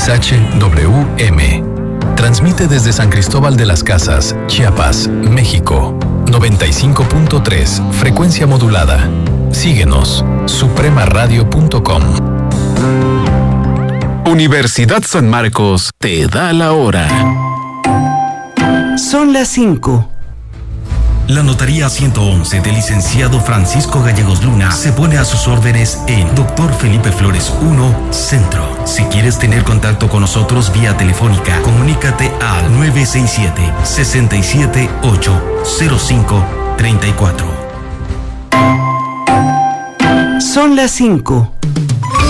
XHWM. Transmite desde San Cristóbal de las Casas, Chiapas, México. 95.3, frecuencia modulada. Síguenos, supremaradio.com. Universidad San Marcos te da la hora. Son las 5. La Notaría 111 del licenciado Francisco Gallegos Luna se pone a sus órdenes en Dr. Felipe Flores 1, Centro. Si quieres tener contacto con nosotros vía telefónica, comunícate al 967-678-0534. Son las 5.